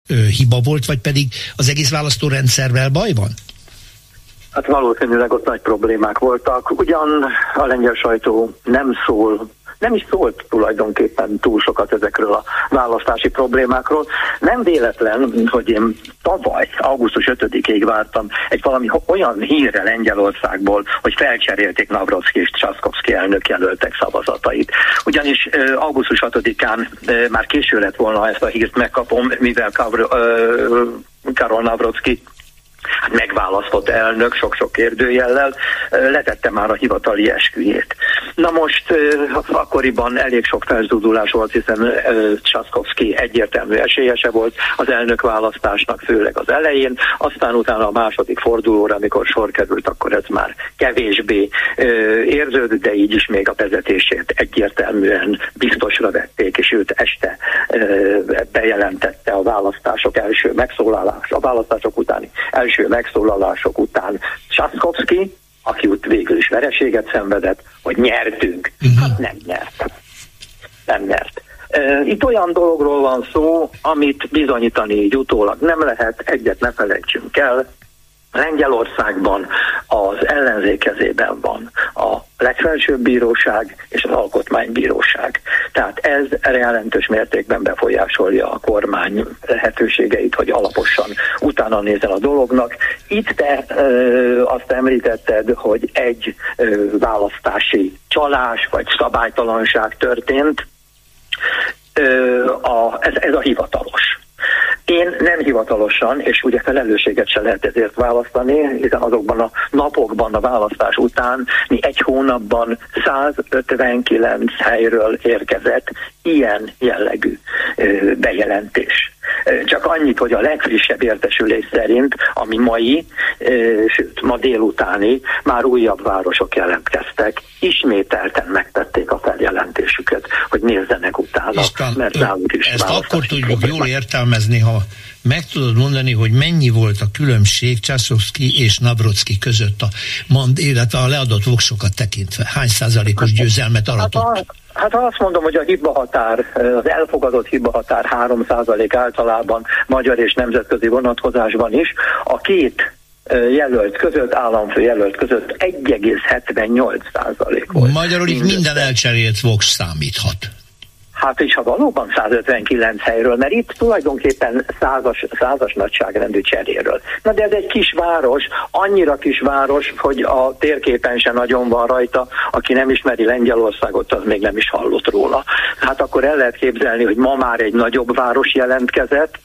hiba volt, vagy pedig az egész választórendszerrel baj van? Hát valószínűleg ott nagy problémák voltak. Ugyan a lengyel sajtó nem is szólt tulajdonképpen túl sokat ezekről a választási problémákról. Nem véletlen, hogy én tavaly, augusztus 5-ig vártam egy valami olyan hírre Lengyelországból, hogy felcserélték Navrocki és Trzaskowski elnökjelöltek szavazatait. Ugyanis augusztus 6-án már késő lett volna, ha ezt a hírt megkapom, mivel Karol Navrocki megválasztott elnök, sok-sok kérdőjellel, letette már a hivatali esküjét. Na most akkoriban elég sok felzúdulás volt, hiszen Trzaskowski egyértelmű esélyese volt az elnökválasztásnak, főleg az elején, aztán utána a második fordulóra, amikor sor került, akkor ez már kevésbé érződött, de így is még a vezetését egyértelműen biztosra vették, és őt este bejelentette a választások utáni első megszólalások után Trzaskowski, aki ott végül is vereséget szenvedett, hogy nyertünk. Hát nem nyert. Itt olyan dologról van szó, amit bizonyítani így utólag nem lehet, egyet ne felejtsünk el, Lengyelországban az ellenzék kezében van a legfelsőbb bíróság és az alkotmánybíróság. Tehát ez jelentős mértékben befolyásolja a kormány lehetőségeit, hogy alaposan utána nézzen a dolognak. Itt te azt említetted, hogy egy választási csalás vagy szabálytalanság történt. Ez a hivatalos. Én nem hivatalosan, és ugye felelősséget se lehet ezért választani, hiszen azokban a napokban a választás után mi egy hónapban 159 helyről érkezett ilyen jellegű bejelentés. Csak annyit, hogy a legfrissebb értesülés szerint, ami mai, sőt ma délutáni, már újabb városok jelentkeztek, ismételten megtették a feljelentésüket, hogy nézzenek utána, István, mert náluk is ezt akkor tudjuk jól értelmezni, ha meg tudod mondani, hogy mennyi volt a különbség Trzaskowski és Navrocki között illetve a leadott voksokat tekintve. Hány százalékos győzelmet aratott? Hát ha azt mondom, hogy a hibahatár, az elfogadott hibahatár 3% általában magyar és nemzetközi vonatkozásban is, a két jelölt között, államfő jelölt között 1,78% volt. Magyarul itt minden elcserélt vox számíthat. Hát és ha valóban 159 helyről, mert itt tulajdonképpen százas nagyságrendű cseréről. Na de ez egy kis város, annyira kis város, hogy a térképen se nagyon van rajta, aki nem ismeri Lengyelországot, az még nem is hallott róla. Hát akkor el lehet képzelni, hogy ma már egy nagyobb város jelentkezett,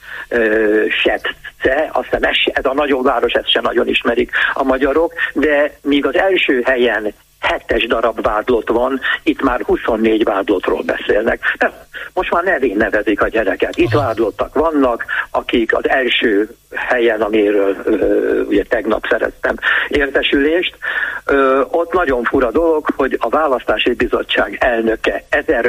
Szedce, aztán ez a nagyobb város, ezt se nagyon ismerik a magyarok, de míg az első helyen 7 darab vádlott van, itt már 24 vádlottról beszélnek. Most már nevén nevezik a gyereket. Itt vádlottak vannak, akik az első helyen, amiről ugye tegnap szereztem értesülést, ott nagyon fura dolog, hogy a választási bizottság elnöke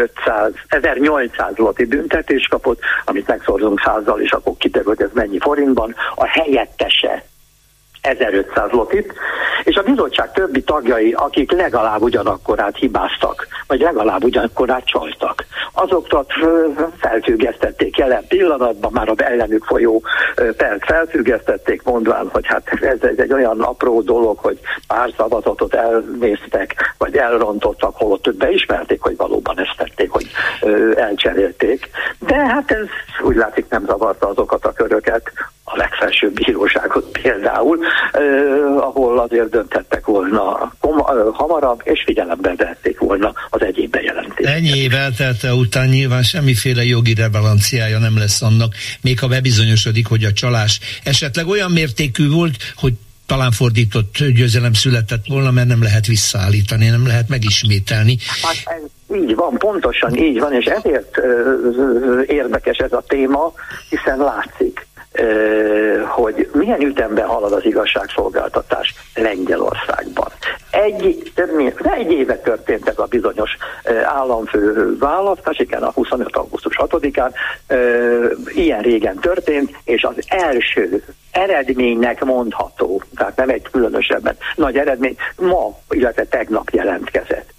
1800 zloty büntetést kapott, amit megszorzunk 100-zal, és akkor kiderül, hogy ez mennyi forintban, a helyettese 1500 zlotit, és a bizottság többi tagjai, akik legalább ugyanakkorát hibáztak, vagy legalább ugyanakkorát csaltak, azokat felfüggesztették jelen pillanatban, már az ellenük folyó pert felfüggesztették, mondván, hogy hát ez egy olyan apró dolog, hogy pár szavazatot elnéztek, vagy elrontottak, holott beismerték, hogy valóban ezt tették, hogy elcserélték. De hát ez úgy látszik nem zavarta azokat a köröket, a legfelsőbb bíróságot például, ahol azért döntettek volna hamarabb, és figyelembe vették volna az egyéb bejelentést. Ennyi év eltelte után nyilván semmiféle jogi relevanciája nem lesz annak, még ha bebizonyosodik, hogy a csalás esetleg olyan mértékű volt, hogy talán fordított győzelem született volna, mert nem lehet visszaállítani, nem lehet megismételni. Hát ez így van, pontosan így van, és ezért érdekes ez a téma, hiszen látszik, hogy milyen ütemben halad az igazságszolgáltatás Lengyelországban. Egy éve történt ez a bizonyos államfő választás, igen, a 25. augusztus 6-án, ilyen régen történt, és az első eredménynek mondható, tehát nem egy különösebben nagy eredmény, ma, illetve tegnap jelentkezett.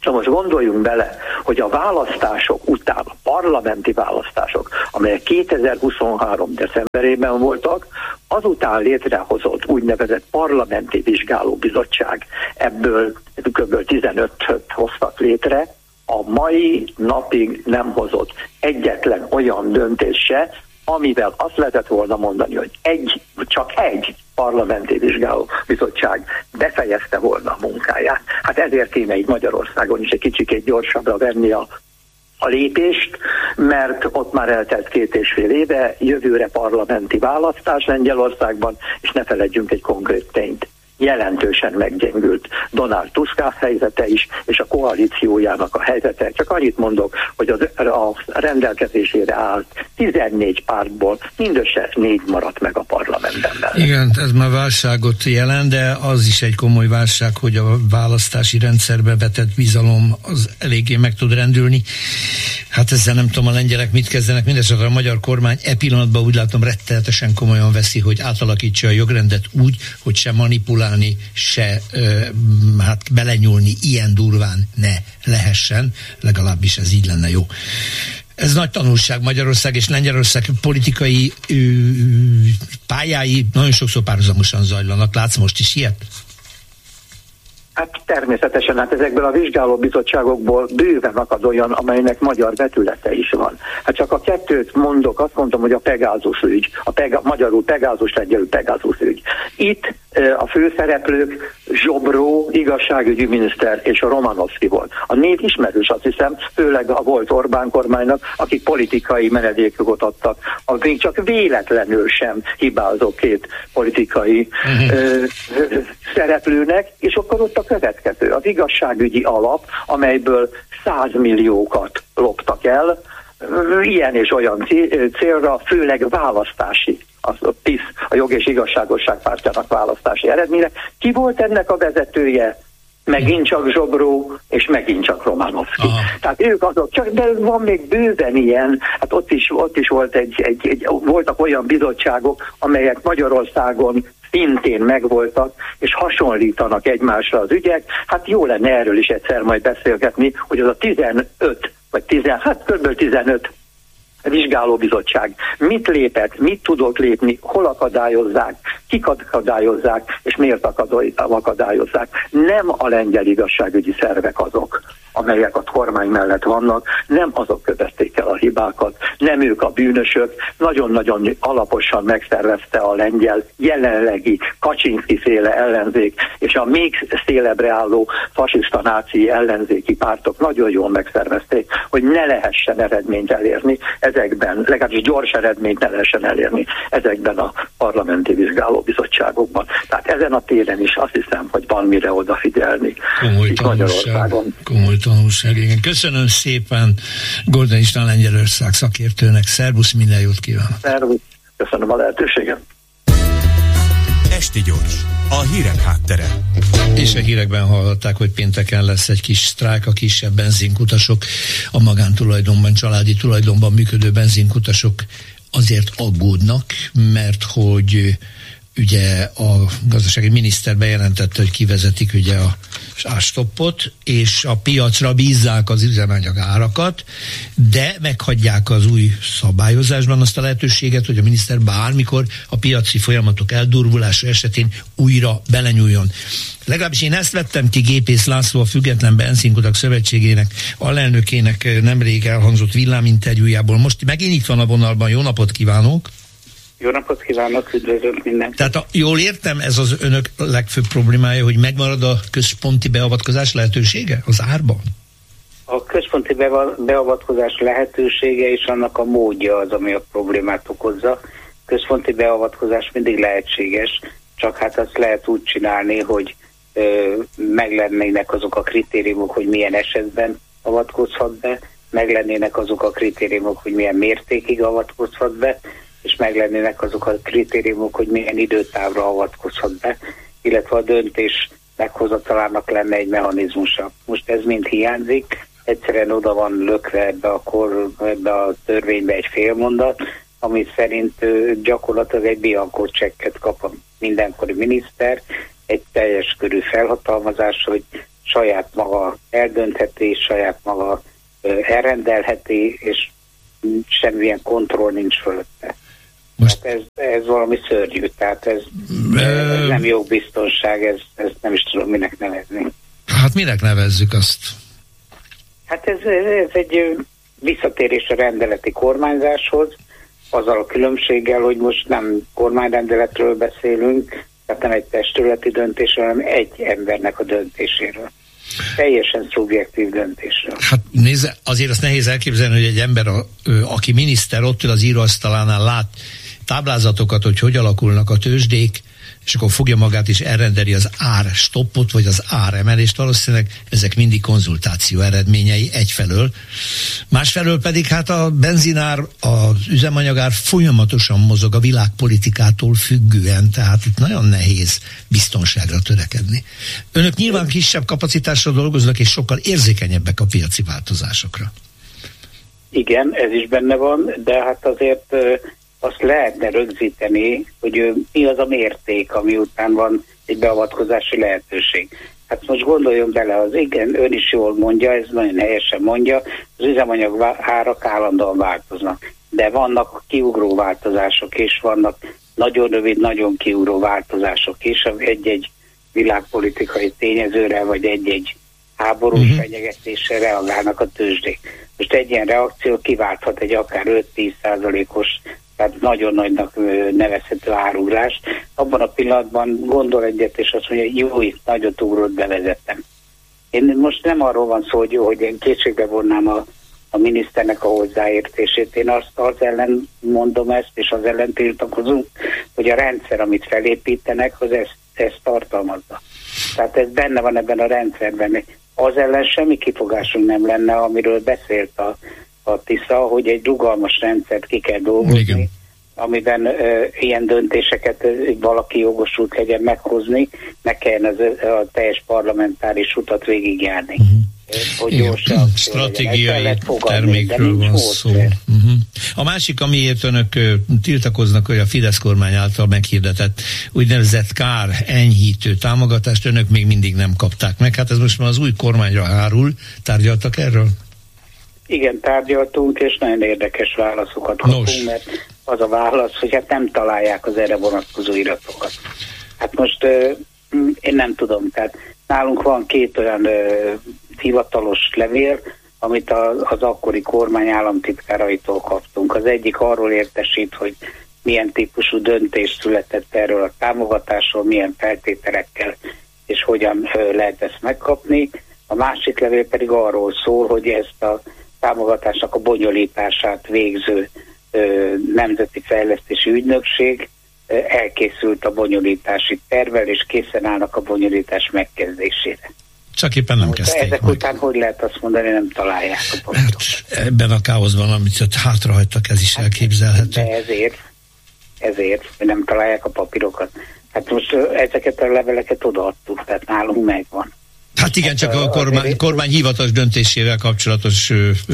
Na most gondoljunk bele, hogy a választások után, a parlamenti választások, amelyek 2023. decemberében voltak, azután létrehozott úgynevezett parlamenti vizsgálóbizottság, ebből kb. 15-öt hoztak létre, a mai napig nem hozott egyetlen olyan döntés se, amivel azt lehetett volna mondani, hogy csak egy parlamenti vizsgálóbizottság befejezte volna a munkáját. Hát ezért kéne így Magyarországon is egy kicsikét gyorsabbra venni a lépést, mert ott már eltelt 2,5 éve, jövőre parlamenti választás Lengyelországban, és ne feledjünk egy konkrét tényt. Jelentősen meggyengült Donald Tusk helyzete is, és a koalíciójának a helyzete. Csak annyit mondok, hogy a rendelkezésére állt 14 pártból mindössze 4 maradt meg a parlamentben. Igen, ez már válságot jelent, de az is egy komoly válság, hogy a választási rendszerbe vetett bizalom az eléggé meg tud rendülni. Hát ezzel nem tudom a lengyelek mit kezdenek, mindesetre a magyar kormány pillanatban úgy látom rettenetesen komolyan veszi, hogy átalakítsa a jogrendet úgy, hogy se manipulálni, se belenyúlni ilyen durván ne lehessen, legalábbis ez így lenne jó. Ez nagy tanulság, Magyarország és Lengyelország politikai pályái nagyon sokszor párhuzamosan zajlanak. Látsz most is ilyet? Hát természetesen, ezekből a vizsgálóbizottságokból bőven akad olyan, amelynek magyar vetülete is van. Hát csak a kettőt mondok, azt mondtam, hogy a Pegasus ügy, magyarul Pegasus, lengyelül Pegasus ügy. Itt a főszereplők Zsobró, igazságügyi miniszter és a Romanovszki volt. A név ismerős, azt hiszem, főleg a volt Orbán kormánynak, akik politikai menedékjogot adtak, az még csak véletlenül sem hibázó két politikai szereplőnek, és akkor ott a következő, az igazságügyi alap, amelyből 100 milliókat loptak el, ilyen és olyan célra, főleg választási, a PiS, a Jog és Igazságosság pártjának választási eredménye. Ki volt ennek a vezetője? Megint csak Zsobró, és megint csak Romanovszki. Tehát ők azok, de van még bőven ilyen, hát ott is volt voltak olyan bizottságok, amelyek Magyarországon szintén megvoltak, és hasonlítanak egymásra az ügyek. Hát jó lenne erről is egyszer majd beszélgetni, hogy az a 15 vagy kb. 15 vizsgálóbizottság mit lépett, mit tudott lépni, hol akadályozzák, kik akadályozzák, és miért akadályozzák. Nem a lengyel igazságügyi szervek azok, amelyek a kormány mellett vannak, nem azok követték el a hibákat, nem ők a bűnösök, nagyon-nagyon alaposan megszervezte a lengyel jelenlegi Kaczynszki-féle ellenzék, és a még szélebbre álló fasiszta náci ellenzéki pártok nagyon jól megszervezték, hogy ne lehessen eredményt elérni ezekben, legalábbis gyors eredményt ne lehessen elérni ezekben a parlamenti vizsgálóbizottságokban. Tehát ezen a téren is azt hiszem, hogy van mire odafigyelni. Komoly tanulság, igen. Köszönöm szépen Gordon István Lengyelország szakértőnek. Szervusz, minden jót kívánok. Szervusz, köszönöm a lehetőséget. Esti gyors, a hírek háttere. És a hírekben hallhatták, hogy pénteken lesz egy kis sztrájk, a kisebb benzinkutasok, a magántulajdonban, családi tulajdonban működő benzinkutasok azért aggódnak, mert hogy ugye a gazdasági miniszter bejelentette, hogy kivezetik ugye a árstoppot, és a piacra bízzák az üzemanyag árakat, de meghagyják az új szabályozásban azt a lehetőséget, hogy a miniszter bármikor a piaci folyamatok eldurvulása esetén újra belenyúljon. Legalábbis én ezt vettem ki Gépész László, a Független Benzinkutak Szövetségének alelnökének nemrég elhangzott villáminterjújából. Most megint itt van a vonalban, jó napot kívánok! Jó napot kívánok, üdvözlök mindenkit. Tehát jól értem, ez az önök legfőbb problémája, hogy megmarad a központi beavatkozás lehetősége az árban? A központi beavatkozás lehetősége és annak a módja az, ami a problémát okozza. Központi beavatkozás mindig lehetséges, csak hát azt lehet úgy csinálni, hogy meglennének azok a kritériumok, hogy milyen esetben avatkozhat be, meglennének azok a kritériumok, hogy milyen mértékig avatkozhat be, és meglennének azok a kritériumok, hogy milyen időtávra avatkozhat be, illetve a döntés meghozatalának lenne egy mechanizmusa. Most ez mind hiányzik, egyszerűen oda van lökve ebbe a törvénybe egy félmondat, ami szerint gyakorlatilag egy bianco csekket kap a mindenkori miniszter, egy teljes körű felhatalmazás, hogy saját maga eldöntheti, saját maga elrendelheti, és semmilyen kontroll nincs fölötte. Most... Ez valami szörnyű, tehát ez nem jogbiztonság, ez nem is tudom minek nevezni. Hát minek nevezzük azt? Hát ez egy visszatérés a rendeleti kormányzáshoz, azzal a különbséggel, hogy most nem kormányrendeletről beszélünk, tehát nem egy testületi döntésről, hanem egy embernek a döntéséről. Teljesen szubjektív döntésről. Hát nézze, azért azt nehéz elképzelni, hogy egy ember, aki miniszter, ott ül az íróasztalánál, lát táblázatokat, hogy alakulnak a tőzsdék, és akkor fogja magát és elrendeli az árstoppot, vagy az áremelést, valószínűleg ezek mindig konzultáció eredményei egyfelől. Másfelől pedig hát a benzinár, az üzemanyagár folyamatosan mozog a világpolitikától függően, tehát itt nagyon nehéz biztonságra törekedni. Önök nyilván kisebb kapacitással dolgoznak, és sokkal érzékenyebbek a piaci változásokra. Igen, ez is benne van, de hát azért azt lehetne rögzíteni, hogy mi az a mérték, ami után van egy beavatkozási lehetőség. Hát most gondoljon bele, az igen, ön is jól mondja, ez nagyon helyesen mondja, az üzemanyag árak állandóan változnak. De vannak kiugró változások, és vannak nagyon rövid, nagyon kiugró változások is, egy-egy világpolitikai tényezőre, vagy egy-egy háborús fenyegetésre reagálnak a tőzsdék. Most egy ilyen reakció kiválthat egy akár 5-10%-os, tehát nagyon nagynak nevezhető árugrást. Abban a pillanatban gondol egyet, és azt mondja, jó, itt nagyot ugrott, bevezettem. Én most nem arról van szó, hogy én kétségbe vonnám a miniszternek a hozzáértését. Én az ellen mondom ezt, és az ellen tiltakozunk, hogy a rendszer, amit felépítenek, az ezt tartalmazza. Tehát ez benne van ebben a rendszerben. Az ellen semmi kifogásunk nem lenne, amiről beszélt a TISZA, hogy egy rugalmas rendszert ki kell dolgozni, igen, amiben ilyen döntéseket valaki jogosult legyen meghozni, ne kelljen a teljes parlamentáris utat végigjárni. Hogy gyors stratégiai termékről van szó. A másik, amiért önök tiltakoznak, hogy a Fidesz kormány által meghirdetett úgynevezett kár enyhítő támogatást önök még mindig nem kapták meg. Hát ez most már az új kormányra hárul. Tárgyaltak erről? Igen, tárgyaltunk, és nagyon érdekes válaszokat kapunk, mert az a válasz, hogy hát nem találják az erre vonatkozó iratokat. Hát most én nem tudom, tehát nálunk van 2 olyan hivatalos levél, amit az akkori kormány államtitkáraitól kaptunk. Az egyik arról értesít, hogy milyen típusú döntés született erről a támogatásról, milyen feltételekkel és hogyan lehet ezt megkapni. A másik levél pedig arról szól, hogy ezt a támogatásnak a bonyolítását végző Nemzeti Fejlesztési Ügynökség elkészült a bonyolítási tervvel, és készen állnak a bonyolítás megkezdésére. Csak éppen nem kezdték ezek meg. Után hogy lehet azt mondani, nem találják a papírokat? Hát ebben a káoszban, amit hátrahagytak, ez is elképzelhető. De ezért, hogy nem találják a papírokat. Hát most ezeket a leveleket odaadtuk, tehát nálunk megvan. Hát igen, csak a kormány hivatalos döntésével kapcsolatos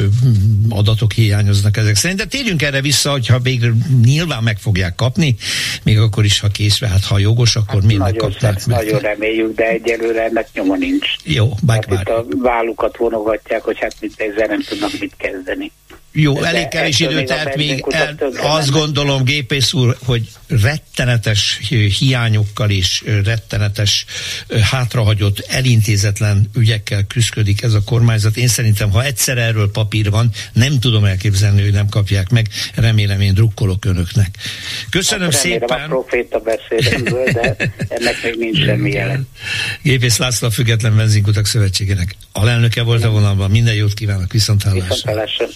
adatok hiányoznak ezek szerint. De térjünk erre vissza, hogyha végre nyilván meg fogják kapni, még akkor is, ha készre, hát ha jogos, akkor miért megkapták meg? Nagyon reméljük, de egyelőre ennek nyoma nincs. Jó, itt a vállukat vonogatják, hogy hát ezzel nem tudnak mit kezdeni. Jó, elég kevés idő, tehát még azt gondolom, Gépész úr, hogy rettenetes hiányokkal és rettenetes hátrahagyott, elintézetlen ügyekkel küszködik ez a kormányzat. Én szerintem, ha egyszer erről papír van, nem tudom elképzelni, hogy nem kapják meg. Remélem, én drukkolok önöknek. Köszönöm szépen. A proféta beszédemből, de ennek még nincs semmi jelen. Gépész László, a Független Benzinkutak Szövetségének alelnöke volt a vonalban. Minden jót kívánok, viszonthallásra.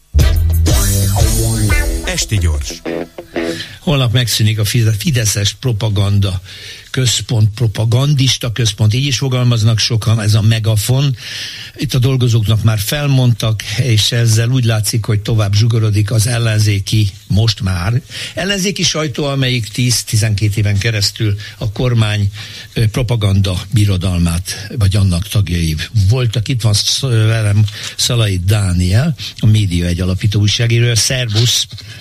Esti Gyors. Holnap megszűnik a fideszes propaganda központ, propagandista központ, így is fogalmaznak sokan, ez a Megafon. Itt a dolgozóknak már felmondtak, és ezzel úgy látszik, hogy tovább zsugorodik az ellenzéki sajtó, amelyik 10-12 éven keresztül a kormány propaganda birodalmát, vagy annak tagjai voltak. Itt van velem Szalai Dániel, a Média Egy alapító újságíró. Szervusz!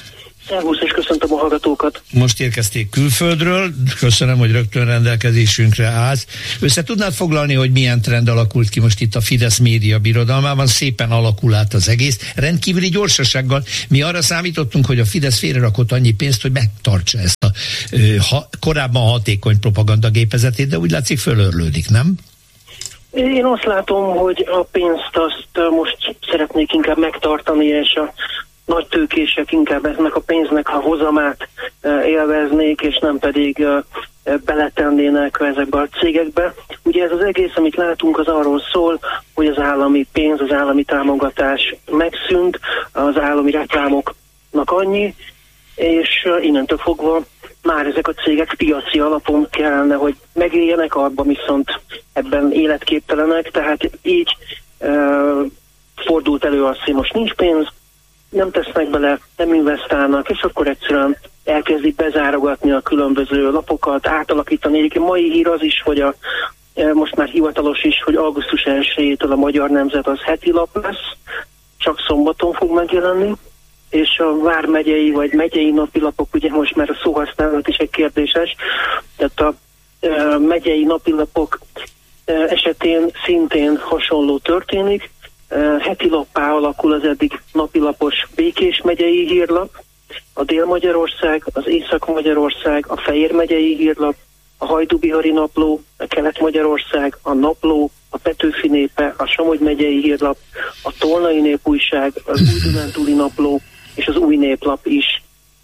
Szervusz, és köszöntöm a hallgatókat. Most érkezték külföldről, köszönöm, hogy rögtön rendelkezésünkre állsz. Össze tudnád foglalni, hogy milyen trend alakult ki most itt a Fidesz média birodalmában? Szépen alakul át az egész, rendkívüli gyorsasággal. Mi arra számítottunk, hogy a Fidesz félrerakott annyi pénzt, hogy megtartsa ezt a korábban hatékony propagandagépezetét, de úgy látszik fölörlődik, nem? Én azt látom, hogy a pénzt azt most szeretnék inkább megtartani, és a nagy tőkések inkább ennek a pénznek a hozamát élveznék, és nem pedig beletennének ezekbe a cégekbe. Ugye ez az egész, amit látunk, az arról szól, hogy az állami pénz, az állami támogatás megszűnt, az állami reklámoknak annyi, és innentől fogva már ezek a cégek piaci alapon kellene, hogy megéljenek, abban viszont ebben életképtelenek, tehát így fordult elő az, hogy most nincs pénz, nem tesznek bele, nem investálnak, és akkor egyszerűen elkezdik bezárogatni a különböző lapokat, átalakítani. Egyébként mai hír az is, hogy most már hivatalos is, hogy augusztus 1-től a Magyar Nemzet az heti lap lesz, csak szombaton fog megjelenni, és a vármegyei vagy megyei napilapok, ugye most már a szóhasználat is egy kérdéses, tehát a megyei napilapok esetén szintén hasonló történik. Heti lappá alakul az eddig napilapos Békés megyei hírlap, a Dél-Magyarország, az Észak-Magyarország, a Fejér megyei hírlap, a Hajdú-Bihari napló, a Kelet-Magyarország, a Napló, a Petőfi népe, a Somogy megyei hírlap, a Tolnai népújság, az Új-Dunántúli napló és az Új néplap is.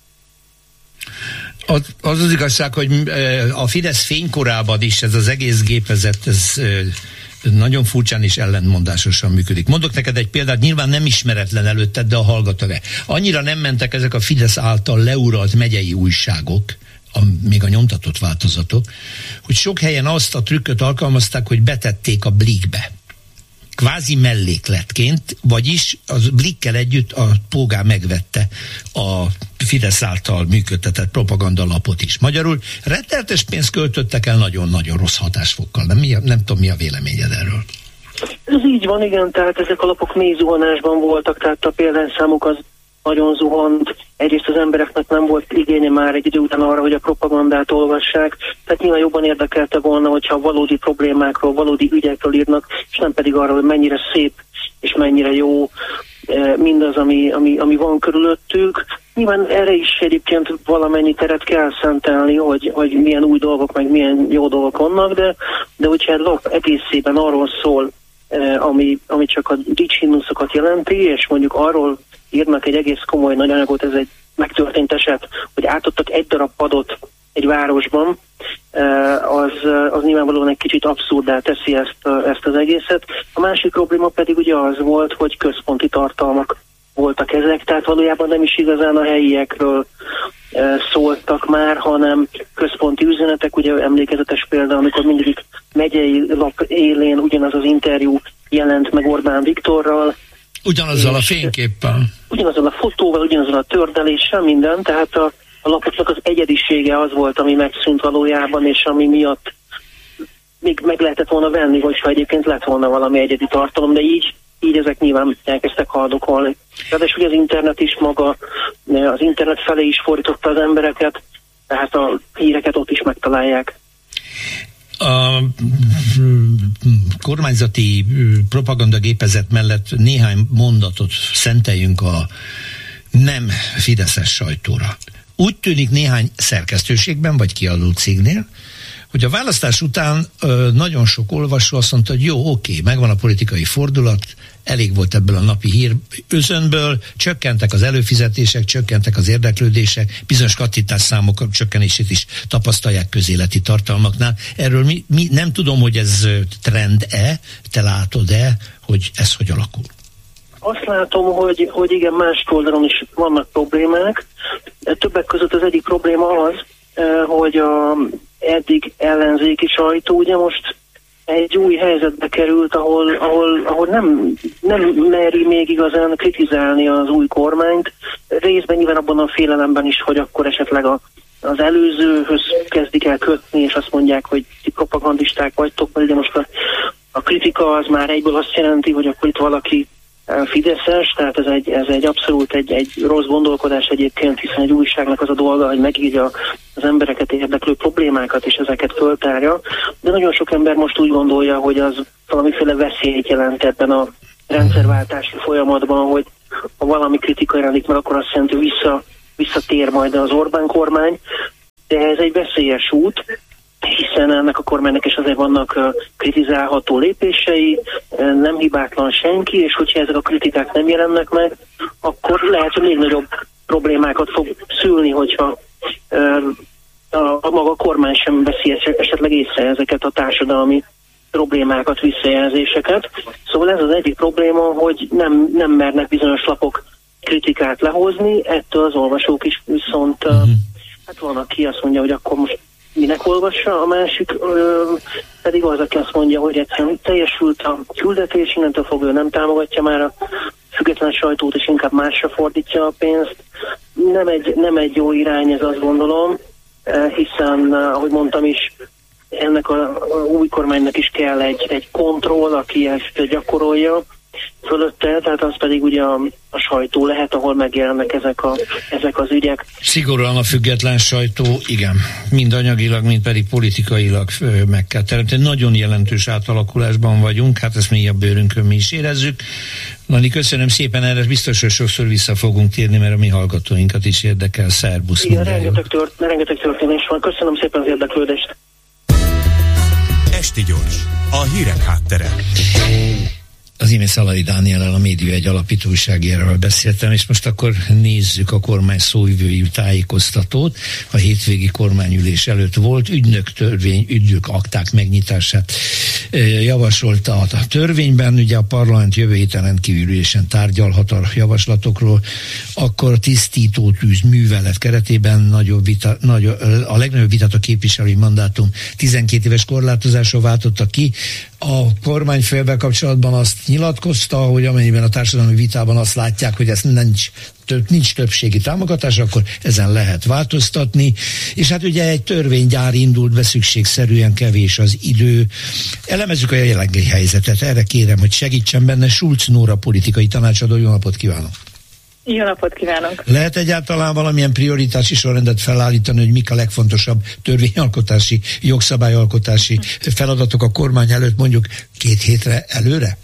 Az igazság, hogy a Fidesz fénykorában is ez az egész gépezet, ez nagyon furcsán és ellentmondásosan működik. Mondok neked egy példát, nyilván nem ismeretlen előtted, de a hallgatóra. Annyira nem mentek ezek a Fidesz által leuralt megyei újságok, még a nyomtatott változatok, hogy sok helyen azt a trükköt alkalmazták, hogy betették a Blikbe. Kvázi mellékletként, vagyis az Blikkel együtt a Pógá megvette a Fidesz által működtetett propagandalapot is. Magyarul retteltes pénzt költöttek el nagyon-nagyon rossz hatásfokkal. Nem tudom, mi a véleményed erről? Ez így van, igen, tehát ezek a lapok mély zuhanásban voltak, tehát a példányszámuk az nagyon zuhant. Egyrészt az embereknek nem volt igénye már egy idő után arra, hogy a propagandát olvassák, tehát nyilván jobban érdekelte volna, hogyha valódi problémákról, valódi ügyekről írnak, és nem pedig arról, hogy mennyire szép és mennyire jó mindaz, ami van körülöttük. Nyilván erre is egyébként valamennyi teret kell szentelni, hogy milyen új dolgok, meg milyen jó dolgok vannak, de hogyha egy lap egészében arról szól, ami csak a dicshimnuszokat jelenti, és mondjuk arról írnak egy egész komoly nagy anyagot, ez egy megtörtént eset, hogy átadtak egy darab padot egy városban, az nyilvánvalóan egy kicsit abszurdá teszi ezt az egészet. A másik probléma pedig ugye az volt, hogy központi tartalmak voltak ezek, tehát valójában nem is igazán a helyiekről szóltak már, hanem központi üzenetek, ugye emlékezetes példa, amikor mindegyik megyei lap élén ugyanaz az interjú jelent meg Orbán Viktorral, ugyanazzal a fényképpel. Ugyanazzal a fotóval, ugyanazzal a tördeléssel, minden, tehát a lapoknak az egyedisége az volt, ami megszűnt valójában, és ami miatt még meg lehetett volna venni, hogyha egyébként lett volna valami egyedi tartalom, de így ezek nyilván elkezdtek haldokolni. Ráadásul az internet is maga, az internet felé is fordította az embereket, tehát a híreket ott is megtalálják. A kormányzati propagandagépezet mellett néhány mondatot szenteljünk a nem fideszes sajtóra. Úgy tűnik néhány szerkesztőségben vagy kiadó cégnél, hogy a választás után nagyon sok olvasó azt mondta, hogy jó, oké, megvan a politikai fordulat, elég volt ebből a napi hírözönből, csökkentek az előfizetések, csökkentek az érdeklődések, bizonyos kattintásszámok csökkenését is tapasztalják közéleti tartalmaknál. Erről mi nem tudom, hogy ez trend-e, te látod-e, hogy ez hogy alakul? Azt látom, hogy igen, más oldalon is vannak problémák. Többek között az egyik probléma az, hogy a eddig ellenzéki sajtó ugye most egy új helyzetbe került, ahol nem meri még igazán kritizálni az új kormányt. Részben nyilván abban a félelemben is, hogy akkor esetleg az előzőhöz kezdik el kötni, és azt mondják, hogy ti propagandisták vagytok, mert ugye most a kritika az már egyből azt jelenti, hogy akkor itt valaki fideszes, tehát ez egy abszolút egy rossz gondolkodás egyébként, hiszen egy újságnak az a dolga, hogy megírja az embereket érdeklő problémákat, és ezeket föltárja, de nagyon sok ember most úgy gondolja, hogy az valamiféle veszélyt jelent ebben a rendszerváltási folyamatban, hogy ha valami kritika jelenik meg, akkor azt jelenti, hogy visszatér majd az Orbán kormány, de ez egy veszélyes út, hiszen ennek a kormánynak is azért vannak kritizálható lépései, nem hibátlan senki, és hogyha ezek a kritikák nem jelennek meg, akkor lehet, hogy még nagyobb problémákat fog szülni, hogyha a maga kormány sem veszi esetleg észre ezeket a társadalmi problémákat, visszajelzéseket. Szóval ez az egyik probléma, hogy nem mernek bizonyos lapok kritikát lehozni, ettől az olvasók is viszont hát van, aki azt mondja, hogy akkor most minek olvassa, a másik pedig az, aki azt mondja, hogy egyszerűen teljesült a küldetés, innentől fogva ő nem támogatja már a független sajtót, és inkább másra fordítja a pénzt. Nem egy jó irány, ez azt gondolom, hiszen, ahogy mondtam is, ennek a új kormánynak is kell egy kontroll, aki ezt gyakorolja fölötte, tehát az pedig ugye a sajtó lehet, ahol megjelennek ezek az ügyek. Szigorúan a független sajtó, igen, mind anyagilag, mind pedig politikailag meg kell teremteni. Nagyon jelentős átalakulásban vagyunk, hát ezt mi a bőrünkön mi is érezzük. Lani, köszönöm szépen, erre biztos, hogy sokszor vissza fogunk térni, mert a mi hallgatóinkat is érdekel. Szerbusz. Igen, rengeteg történés van. Köszönöm szépen az érdeklődést. Esti Gyors, a hírek háttere. Az imént Szalai Dániellel, a Média egy alapító újságíróval beszéltem, és most akkor nézzük a kormány szóvivői tájékoztatót. A hétvégi kormányülés előtt volt ügynök akták megnyitását javasolta a törvényben. Ugye a parlament jövő héten rendkívülésen tárgyalhat a javaslatokról, akkor a tisztító tűz művelet keretében a legnagyobb vitát a képviselői mandátum 12 éves korlátozásra váltotta ki. A kormányfővel kapcsolatban azt nyilatkozta, hogy amennyiben a társadalmi vitában azt látják, hogy ez nincs többségi támogatás, akkor ezen lehet változtatni, és hát ugye egy törvénygyár indult be, szükségszerűen kevés az idő. Elemezzük a jelenlegi helyzetet, erre kérem, hogy segítsen benne Schulz Nóra politikai tanácsadó. Jó napot kívánok! Jó napot kívánok! Lehet egyáltalán valamilyen prioritási sorrendet felállítani, hogy mik a legfontosabb törvényalkotási, jogszabályalkotási feladatok a kormány előtt, mondjuk 2 hétre előre?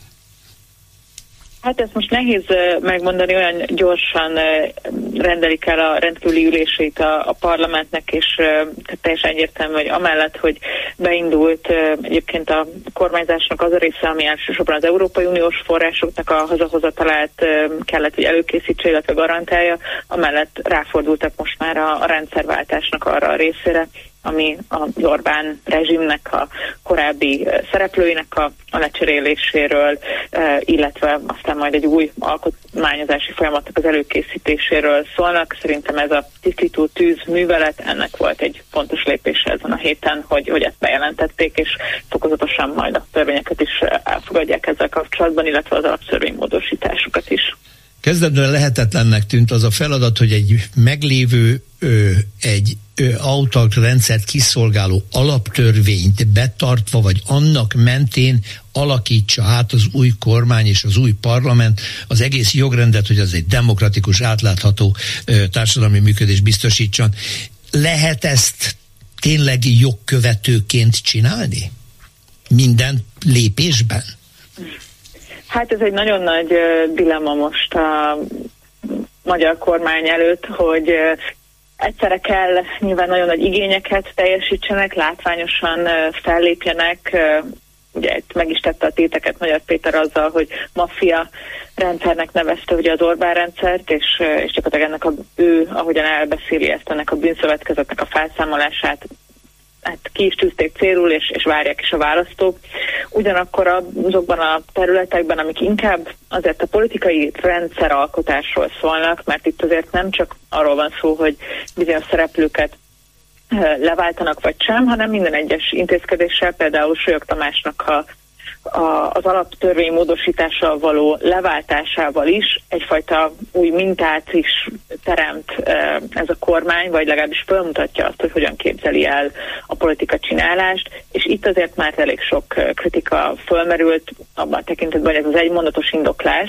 Hát ezt most nehéz megmondani, olyan gyorsan rendelik el a rendkívüli ülését a parlamentnek, és teljesen egyértelmű, hogy amellett, hogy beindult egyébként a kormányzásnak az a része, ami elsősorban az Európai Uniós forrásoknak a hazahozatalát kellett, hogy előkészítse, illetve garantálja, amellett ráfordultak most már a rendszerváltásnak arra a részére, ami az Orbán rezsimnek a korábbi szereplőinek a lecseréléséről, illetve aztán majd egy új alkotmányozási folyamatnak az előkészítéséről szólnak. Szerintem ez a tisztító tűz művelet, ennek volt egy fontos lépése ezen a héten, hogy ezt bejelentették, és fokozatosan majd a törvényeket is elfogadják ezzel kapcsolatban, illetve az alaptörvénymódosításokat is. Kezdetben lehetetlennek tűnt az a feladat, hogy egy meglévő egy autót rendszert kiszolgáló alaptörvényt betartva, vagy annak mentén alakítsa át az új kormány és az új parlament az egész jogrendet, hogy az egy demokratikus, átlátható társadalmi működés biztosítson. Lehet ezt tényleg jogkövetőként csinálni? Minden lépésben? Hát ez egy nagyon nagy dilemma most a magyar kormány előtt, hogy egyszerre kell nyilván nagyon nagy igényeket teljesítsenek, látványosan fellépjenek. Ugye itt meg is tette a téteket Magyar Péter azzal, hogy maffia rendszernek nevezte ugye az Orbán rendszert, és gyakorlatilag ennek ő, ahogyan elbeszéli ezt, ennek a bűnszövetkezetnek a felszámolását, hát ki is tűzték célul, és várják is a választók. Ugyanakkor azokban a területekben, amik inkább azért a politikai rendszeralkotásról szólnak, mert itt azért nem csak arról van szó, hogy bizonyos szereplőket leváltanak vagy sem, hanem minden egyes intézkedéssel, például Sólyog Tamásnak az alaptörvény módosítással való leváltásával is egyfajta új mintát is teremt ez a kormány, vagy legalábbis felmutatja azt, hogy hogyan képzeli el a politika csinálást, és itt azért már elég sok kritika fölmerült abban a tekintetben, hogy ez az egymondatos indoklás,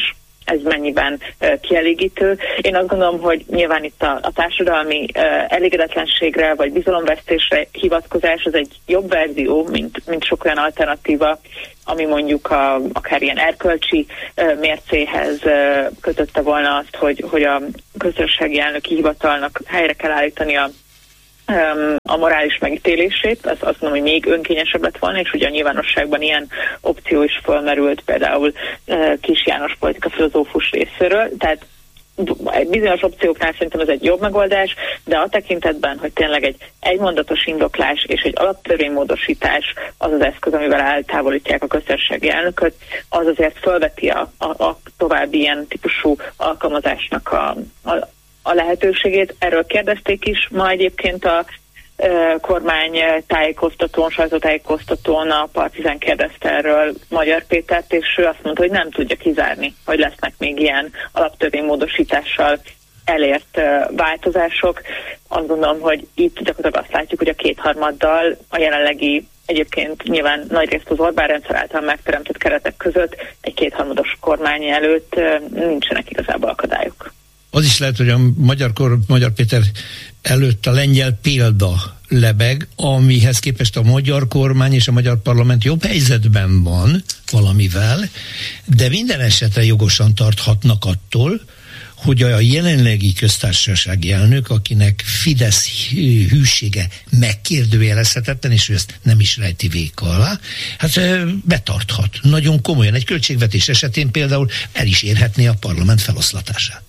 ez mennyiben kielégítő. Én azt gondolom, hogy nyilván itt a társadalmi elégedetlenségre vagy bizalomvesztésre hivatkozás az egy jobb verzió, mint sok olyan alternatíva, ami mondjuk akár ilyen erkölcsi mércéhez kötötte volna azt, hogy a köztársasági elnöki hivatalnak helyre kell állítani a morális megítélését. Azt mondom, hogy még önkényesebb lett volna, és ugye a nyilvánosságban ilyen opció is fölmerült, például Kis János politika filozófus részéről. Tehát bizonyos opcióknál szerintem ez egy jobb megoldás, de a tekintetben, hogy tényleg egy egymondatos indoklás és egy alaptörvénymódosítás az az eszköz, amivel eltávolítják a köztársasági elnököt, az azért felveti a további ilyen típusú alkalmazásnak a lehetőségét. Erről kérdezték is ma egyébként a kormány sajtótájékoztatón a Partizán kérdezte erről Magyar Pétert, és ő azt mondta, hogy nem tudja kizárni, hogy lesznek még ilyen alaptörvénymódosítással elért változások. Azt gondolom, hogy itt gyakorlatilag azt látjuk, hogy a kétharmaddal a jelenlegi, egyébként nyilván nagyrészt az Orbán rendszer által megteremtett keretek között egy kétharmados kormány előtt nincsenek igazából akadályok. Az is lehet, hogy a Magyar Péter előtt a lengyel példa lebeg, amihez képest a magyar kormány és a magyar parlament jobb helyzetben van valamivel, de minden esetre jogosan tarthatnak attól, hogy a jelenlegi köztársasági elnök, akinek Fidesz hűsége megkérdőjelezhetetlen, és ő ezt nem is rejti véka alá, hát betarthat. Nagyon komolyan. Egy költségvetés esetén például el is érhetné a parlament feloszlatását.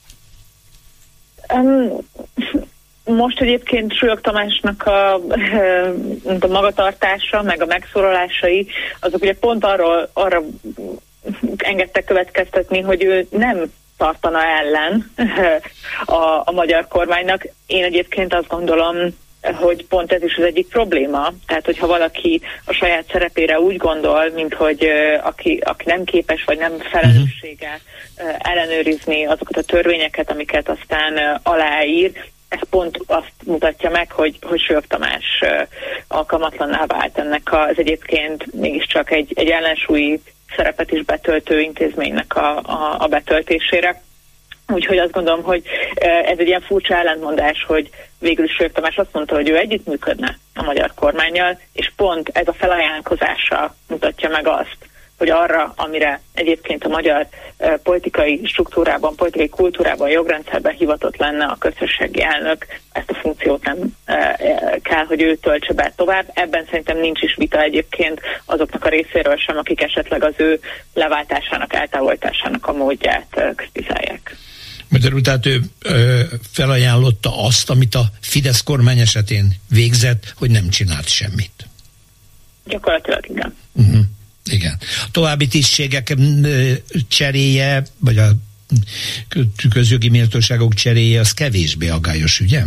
Most egyébként Sülyök Tamásnak a magatartása, meg a megszólalásai, azok ugye pont arra engedtek következtetni, hogy ő nem tartana ellen a magyar kormánynak. Én egyébként azt gondolom, hogy pont ez is az egyik probléma. Tehát, hogyha valaki a saját szerepére úgy gondol, mint hogy aki nem képes, vagy nem felelőssége ellenőrizni azokat a törvényeket, amiket aztán aláír, ez pont azt mutatja meg, hogy Sülyök Tamás alkalmatlanná vált ennek ez egyébként mégiscsak egy ellensúlyi szerepet is betöltő intézménynek a betöltésére. Úgyhogy azt gondolom, hogy ez egy ilyen furcsa ellentmondás, hogy végül is Sülyök Tamás azt mondta, hogy ő együttműködne a magyar kormánnyal, és pont ez a felajánlkozása mutatja meg azt, hogy arra, amire egyébként a magyar politikai struktúrában, politikai kultúrában, jogrendszerben hivatott lenne a köztársasági elnök, ezt a funkciót nem kell, hogy ő töltse be tovább. Ebben szerintem nincs is vita egyébként azoknak a részéről sem, akik esetleg az ő leváltásának, eltávolításának a módját kritizálják. Magyarul, tehát ő felajánlotta azt, amit a Fidesz kormány esetén végzett, hogy nem csinált semmit. Gyakorlatilag igen. Uh-huh. Igen. A további tisztségek cseréje, vagy a közjogi méltóságok cseréje, az kevésbé aggályos, ugye?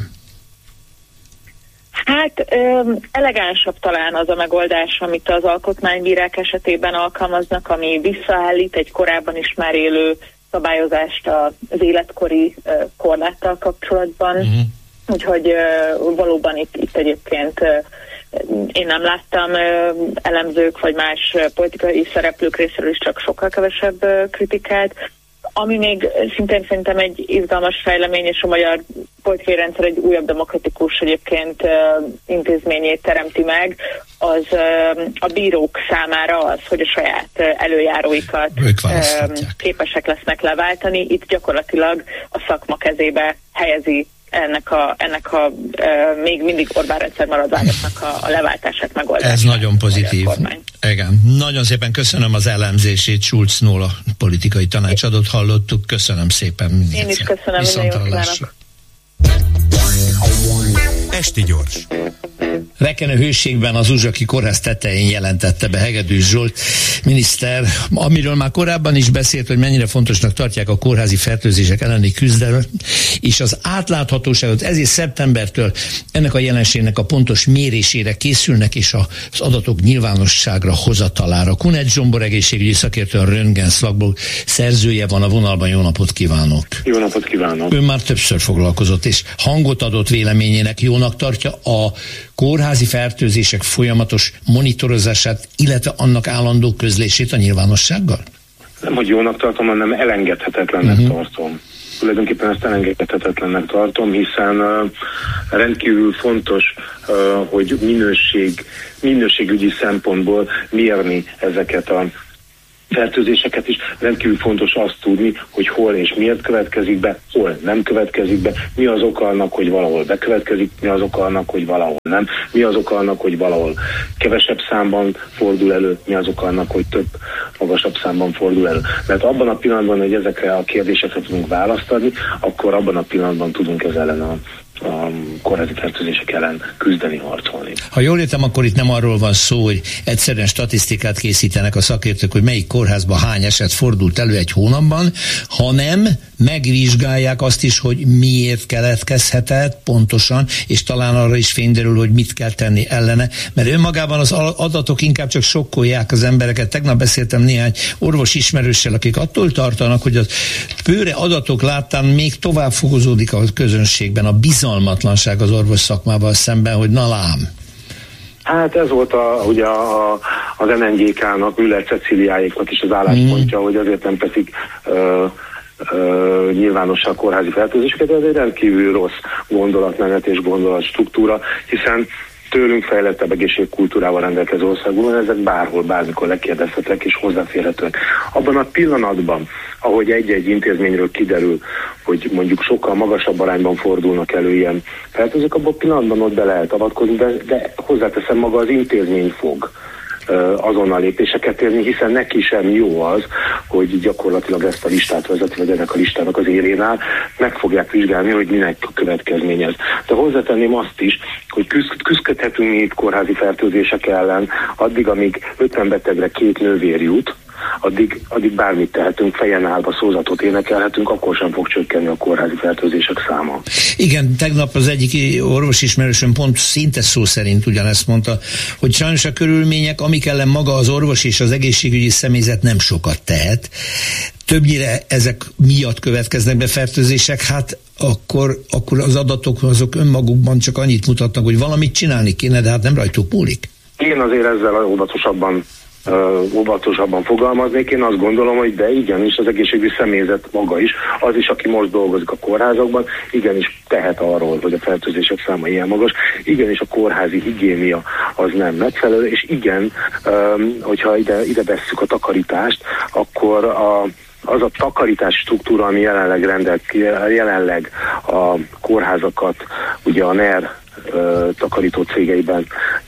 Hát elegánsabb talán az a megoldás, amit az alkotmánybírák esetében alkalmaznak, ami visszaállít egy korábban is már élő szabályozást az életkori korláttal kapcsolatban. Uh-huh. Úgyhogy valóban itt egyébként én nem láttam elemzők vagy más politikai szereplők részéről is csak sokkal kevesebb kritikát. Ami még szintén szerintem egy izgalmas fejlemény, és a magyar politikai rendszer egy újabb demokratikus egyébként intézményét teremti meg, az a bírók számára az, hogy a saját előjáróikat képesek lesznek leváltani. Itt gyakorlatilag a szakma kezébe helyezi ennek a még mindig Orbán rendszer maradványoknak a leváltását megoldását. Ez nagyon pozitív. Igen. Nagyon szépen köszönöm az elemzését. Schulz Nóra politikai tanácsadót hallottuk. Köszönöm szépen. Én is köszönöm. Viszonthallásra. Esti gyors. Rekenő hőségben az Uzsaki Kórház tetején jelentette be Hegedűs Zsolt miniszter, amiről már korábban is beszélt, hogy mennyire fontosnak tartják a kórházi fertőzések elleni küzdelmet, és az átláthatóságot, ezért szeptembertől ennek a jelenségnek a pontos mérésére készülnek, és az adatok nyilvánosságra hozatalára. Kunec Zsombor egészségügyi szakértő, a Röntgen szakból szerzője van a vonalban. Jó napot kívánok! Jó napot kívánok! Ön már többször foglalkozott, és hangot adott véleményének. Jónak tartja a kórházi fertőzések folyamatos monitorozását, illetve annak állandó közlését a nyilvánossággal? nem, hogy jónak tartom, hanem elengedhetetlennek tartom. Tulajdonképpen ezt elengedhetetlennek tartom, hiszen rendkívül fontos, hogy minőségügyi szempontból mérni ezeket a fertőzéseket is. Rendkívül fontos azt tudni, hogy hol és miért következik be, hol nem következik be, mi az oka annak, hogy valahol bekövetkezik, mi az oka annak, hogy valahol nem, mi az oka annak, hogy valahol kevesebb számban fordul elő, mi az oka annak, hogy több, magasabb számban fordul elő. Mert abban a pillanatban, hogy ezekre a kérdésekre tudunk választ adni, akkor abban a pillanatban tudunk ez ellen a kórházi fertőzések ellen küzdeni, harcolni. Ha jól értem, akkor itt nem arról van szó, hogy egyszerűen statisztikát készítenek a szakértők, hogy melyik kórházban hány eset fordult elő egy hónapban, hanem megvizsgálják azt is, hogy miért keletkezhetett pontosan, és talán arra is fényderül, hogy mit kell tenni ellene, mert önmagában az adatok inkább csak sokkolják az embereket. Tegnap beszéltem néhány orvos ismerőssel, akik attól tartanak, hogy a pőre adatok láttán még tovább fokozódik a közönségben a bizalmatlanság az orvos szakmával szemben, hogy na lám. Hát ez volt ugye az NNGK-nak, Müller Ceciliáéknak is az álláspontja, hogy azért nem teszik nyilvánossá kórházi fertőzéseket, ez egy rendkívül rossz gondolatmenet és gondolatstruktúra, hiszen tőlünk fejlettebb egészségkultúrával rendelkező országban ezek bárhol, bármikor lekérdezhetőek és hozzáférhetőek. Abban a pillanatban, ahogy egy-egy intézményről kiderül, hogy mondjuk sokkal magasabb arányban fordulnak elő ilyen fertőzések, abban a pillanatban ott be lehet avatkozni, de hozzáteszem, maga az intézmény fog azonnal lépéseket érni, hiszen neki sem jó az, hogy gyakorlatilag ezt a listát vezeti, vagy ennek a listának az élén áll, meg fogják vizsgálni, hogy minek a következménye ez. De hozzátenném azt is, hogy küzdhetünk mi itt kórházi fertőzések ellen, addig, amíg 50 betegre 2 nővér jut, addig bármit tehetünk, fejen állva szózatot énekelhetünk, akkor sem fog csökkenni a kórházi fertőzések száma. Igen, tegnap az egyik orvosismerősöm pont szinte szó szerint ugyanezt mondta, hogy sajnos a körülmények, amik ellen maga az orvos és az egészségügyi személyzet nem sokat tehet, többnyire ezek miatt következnek be fertőzések, hát akkor az adatok azok önmagukban csak annyit mutatnak, hogy valamit csinálni kéne, de hát nem rajtuk múlik. Én azért ezzel óvatosabban fogalmaznék. Én azt gondolom, hogy de igenis az egészségügyi személyzet maga is, az is, aki most dolgozik a kórházakban, igenis tehet arról, hogy a fertőzések száma ilyen magas, igenis a kórházi higiénia az nem megfelelő, és igen, hogyha ide vesszük a takarítást, akkor az a takarítási struktúra, ami jelenleg a kórházakat, ugye a NER takarító cégeiben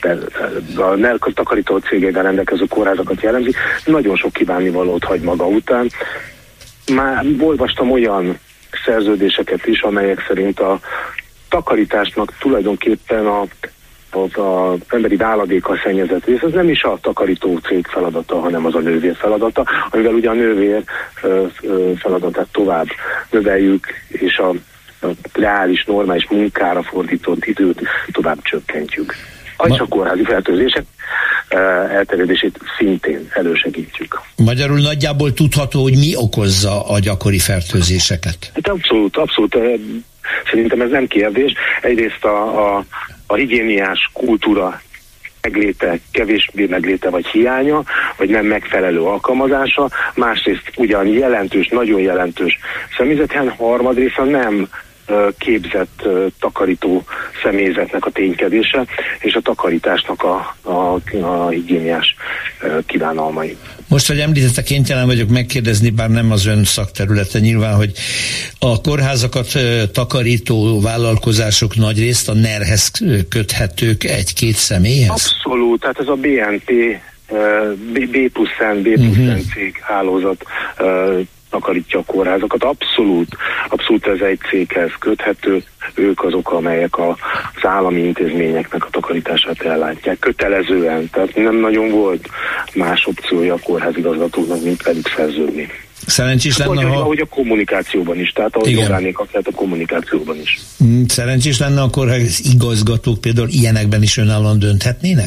rendelkező kórházakat jellemzi, nagyon sok kívánnivalót hagy maga után. Már olvastam olyan szerződéseket is, amelyek szerint a takarításnak tulajdonképpen az emberi váladékkal szennyezett rész, ez nem is a takarító cég feladata, hanem az a nővér feladata, amivel ugye a nővér feladatát tovább növeljük, és a reális, normális munkára fordított időt tovább csökkentjük. És a kórházi fertőzések elterjedését szintén elősegítjük. Magyarul nagyjából tudható, hogy mi okozza a gyakori fertőzéseket? Hát abszolút. Szerintem ez nem kérdés. Egyrészt a higiéniás kultúra megléte, kevésbé megléte vagy hiánya, vagy nem megfelelő alkalmazása, másrészt ugyan jelentős, nagyon jelentős személyzeten, harmadrészt nem képzett takarító személyzetnek a ténykedése, és a takarításnak a higiéniás kívánalmai. Most, hogy említette, kénytelen vagyok megkérdezni, bár nem az ön szakterülete nyilván, hogy a kórházakat takarító vállalkozások nagyrészt a NER-hez köthetők 1-2 személyhez? Abszolút, tehát ez a BNP, B+N cég hálózat takarítja a kórházakat. Abszolút ez egy céghez köthető, ők azok, amelyek az állami intézményeknek a takarítását ellátják. Kötelezően, tehát nem nagyon volt más opciója a kórházigazgatóknak, mint velük szerződni. Szerencsés lenne, ahogy a kommunikációban is, tehát ahogy jogánék a kommunikációban is. Szerencsés lenne, akkor igazgatók például ilyenekben is önállóan dönthetnének?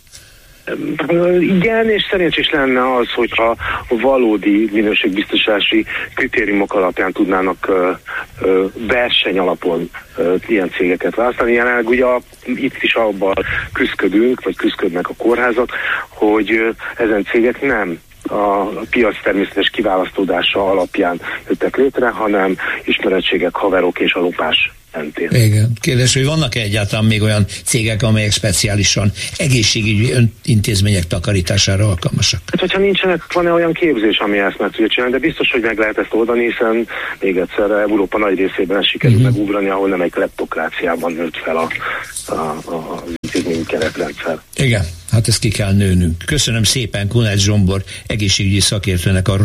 Igen, és szerencsés lenne az, hogyha valódi minőségbiztosítási kritériumok alapján tudnának verseny alapon ilyen cégeket választani. Jelenleg ugye itt is abban küzdködünk, vagy küzdködnek a kórházak, hogy ezen cégek nem a piac természetes kiválasztódása alapján jöttek létre, hanem ismerettségek, haverok és a lopás mentén. Igen. Kérdés, hogy vannak-e egyáltalán még olyan cégek, amelyek speciálisan egészségügyi intézmények takarítására alkalmasak? Hát, hogyha nincsenek, van-e olyan képzés, ami ezt meg tudja csinálni, de biztos, hogy meg lehet ezt oldani, hiszen még egyszer Európa nagy részében sikerül megugrani, ahol nem egy kleptokráciában nőtt fel az intézményi keretrendszer. Igen, hát ezt ki kell nőnünk. Köszönöm szépen Kunec Zsombor egészségügyi szakértőnek a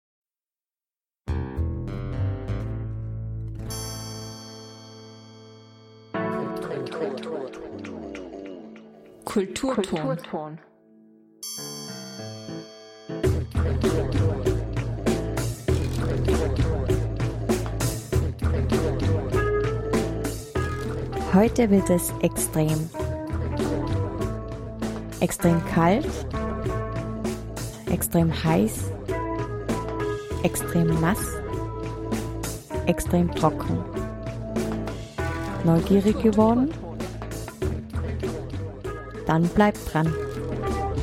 Kulturton. Heute wird es extrem. Extrem kalt, extrem heiß, extrem nass, extrem trocken. Neugierig geworden? Dann bleibt dran.